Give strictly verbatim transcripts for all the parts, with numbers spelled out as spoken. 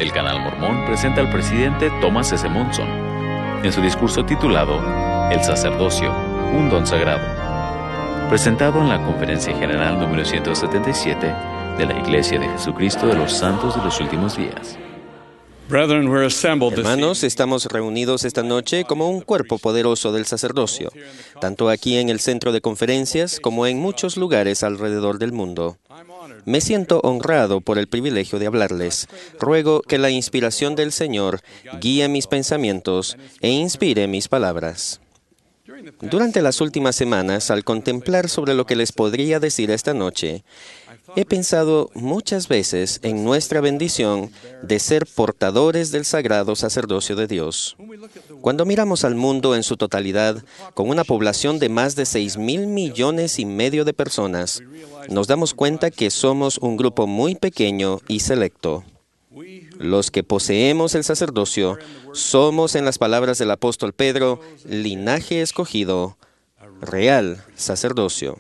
El Canal Mormón presenta al presidente Thomas S. Monson en su discurso titulado El sacerdocio, un don sagrado, presentado en la Conferencia General número ciento setenta y siete de la Iglesia de Jesucristo de los Santos de los Últimos Días. Hermanos, estamos reunidos esta noche como un cuerpo poderoso del sacerdocio, tanto aquí en el centro de conferencias como en muchos lugares alrededor del mundo. Me siento honrado por el privilegio de hablarles. Ruego que la inspiración del Señor guíe mis pensamientos e inspire mis palabras. Durante las últimas semanas, al contemplar sobre lo que les podría decir esta noche, he pensado muchas veces en nuestra bendición de ser portadores del sagrado sacerdocio de Dios. Cuando miramos al mundo en su totalidad, con una población de más de seis mil millones y medio de personas, nos damos cuenta que somos un grupo muy pequeño y selecto. Los que poseemos el sacerdocio somos, en las palabras del apóstol Pedro, linaje escogido, real sacerdocio.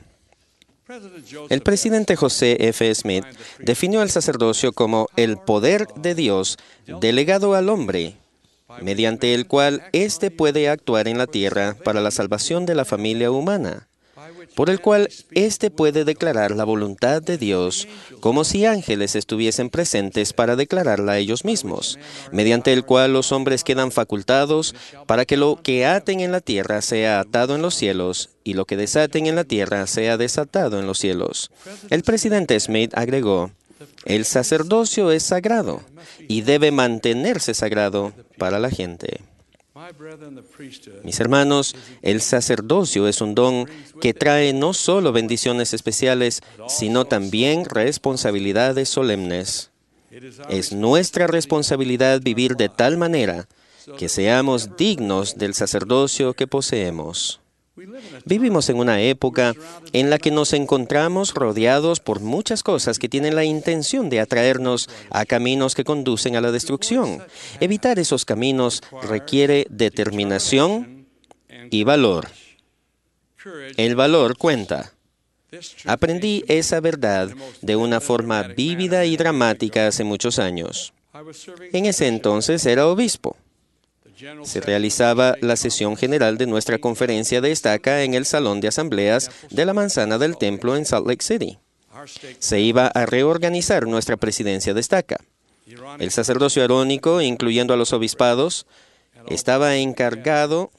El presidente José F. Smith definió el sacerdocio como el poder de Dios delegado al hombre, mediante el cual éste puede actuar en la tierra para la salvación de la familia humana, por el cual éste puede declarar la voluntad de Dios como si ángeles estuviesen presentes para declararla a ellos mismos, mediante el cual los hombres quedan facultados para que lo que aten en la tierra sea atado en los cielos y lo que desaten en la tierra sea desatado en los cielos. El presidente Smith agregó: el sacerdocio es sagrado y debe mantenerse sagrado para la gente. Mis hermanos, el sacerdocio es un don que trae no solo bendiciones especiales, sino también responsabilidades solemnes. Es nuestra responsabilidad vivir de tal manera que seamos dignos del sacerdocio que poseemos. Vivimos en una época en la que nos encontramos rodeados por muchas cosas que tienen la intención de atraernos a caminos que conducen a la destrucción. Evitar esos caminos requiere determinación y valor. El valor cuenta. Aprendí esa verdad de una forma vívida y dramática hace muchos años. En ese entonces era obispo. Se realizaba la sesión general de nuestra conferencia de estaca en el salón de asambleas de la manzana del templo en Salt Lake City. Se iba a reorganizar nuestra presidencia de estaca. El sacerdocio arónico, incluyendo a los obispados, estaba encargado